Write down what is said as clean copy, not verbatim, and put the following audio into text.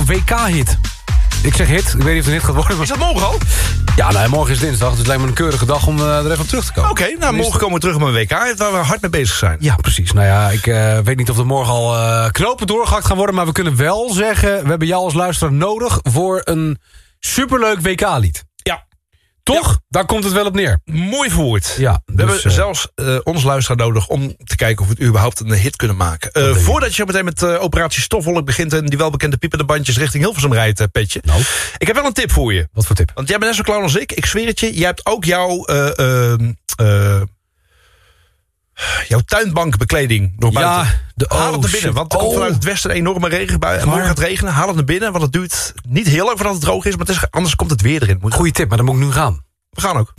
WK-hit. Ik zeg hit, ik weet niet of het een hit gaat worden. Maar... Is dat morgen al? Ja, nou, morgen is dinsdag, dus het lijkt me een keurige dag om er even op terug te komen. Oké, nou morgen komen we terug op een WK waar we hard mee bezig zijn. Ja, precies. Nou ja, ik weet niet of er morgen al knopen doorgehakt gaan worden... maar we kunnen wel zeggen, we hebben jou als luisteraar nodig... voor een superleuk WK-lied. Ja. Toch? Ja. Daar komt het wel op neer. Mooi verwoord. Ja, we hebben zelfs ons luisteraar nodig om te kijken of we het überhaupt een hit kunnen maken. Voordat je zo meteen met Operatie Stofwolk begint... en die welbekende piepende bandjes richting Hilversum rijdt, Petje. Nou. Ik heb wel een tip voor je. Wat voor tip? Want jij bent net zo clown als ik. Ik zweer het je. Jij hebt ook jouw tuinbankbekleding nog buiten. Haal het naar binnen, want er komt vanuit het westen een enorme regenbui. En morgen gaat het regenen. Haal het naar binnen, want het duurt niet heel lang voordat het droog is. Maar anders komt het weer erin. Goeie tip, maar dan moet ik nu gaan. We gaan ook.